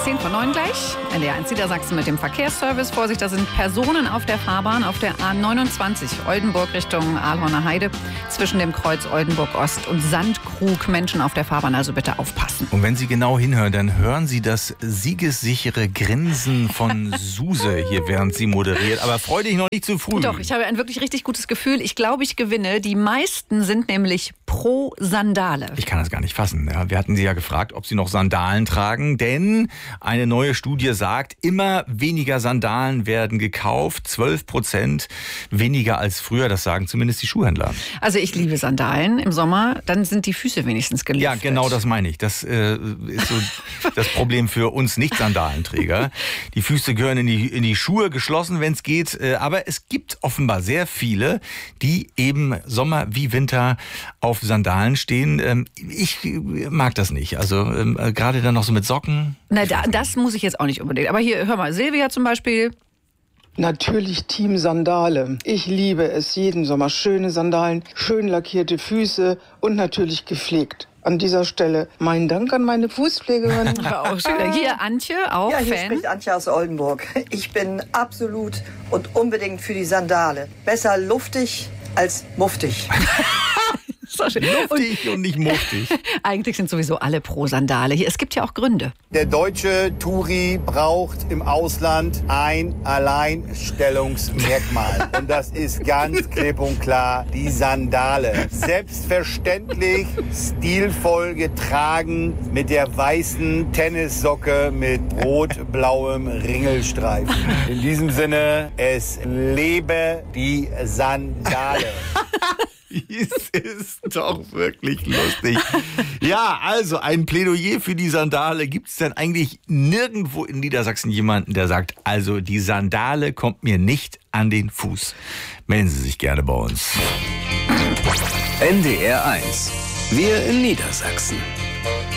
8:10 gleich. NDR1 Niedersachsen mit dem Verkehrsservice. Vorsicht, da sind Personen auf der Fahrbahn auf der A29 Oldenburg Richtung Ahlhorner Heide. Zwischen dem Kreuz Oldenburg Ost und Sandkrug. Menschen auf der Fahrbahn, also bitte aufpassen. Und wenn Sie genau hinhören, dann hören Sie das siegessichere Grinsen von Suse hier, während sie moderiert. Aber freu dich noch nicht zu früh. Doch, ich habe ein wirklich richtig gutes Gefühl. Ich glaube, ich gewinne. Die meisten sind nämlich pro Sandale. Ich kann das gar nicht fassen. Ja, wir hatten Sie ja gefragt, ob Sie noch Sandalen tragen, denn eine neue Studie sagt, immer weniger Sandalen werden gekauft, 12% weniger als früher, das sagen zumindest die Schuhhändler. Also ich liebe Sandalen im Sommer, dann sind die Füße wenigstens gelüftet. Ja, genau das meine ich. Das ist so das Problem für uns Nicht-Sandalenträger. Die Füße gehören in die Schuhe, geschlossen, wenn es geht. Aber es gibt offenbar sehr viele, die eben Sommer wie Winter auf Sandalen stehen. Ich mag das nicht. Also gerade dann noch so mit Socken. Na, das muss ich jetzt auch nicht unbedingt. Aber hier, hör mal, Silvia zum Beispiel. Natürlich Team Sandale. Ich liebe es jeden Sommer. Schöne Sandalen, schön lackierte Füße und natürlich gepflegt. An dieser Stelle meinen Dank an meine Fußpflegerin. Auch schön. Hier Antje, auch ja, hier Fan. spricht Antje aus Oldenburg. Ich bin absolut und unbedingt für die Sandale. Besser luftig als muftig. So schön. Luftig und nicht muftig. Eigentlich sind sowieso alle pro Sandale. Hier, es gibt ja auch Gründe. Der deutsche Touri braucht im Ausland ein Alleinstellungsmerkmal. Und das ist ganz klipp und klar die Sandale. Selbstverständlich stilvoll getragen mit der weißen Tennissocke mit rot-blauem Ringelstreifen. In diesem Sinne, es lebe die Sandale. Es ist doch wirklich lustig. Ja, also ein Plädoyer für die Sandale. Gibt es denn eigentlich nirgendwo in Niedersachsen jemanden, der sagt, also die Sandale kommt mir nicht an den Fuß? Melden Sie sich gerne bei uns. NDR 1. Wir in Niedersachsen.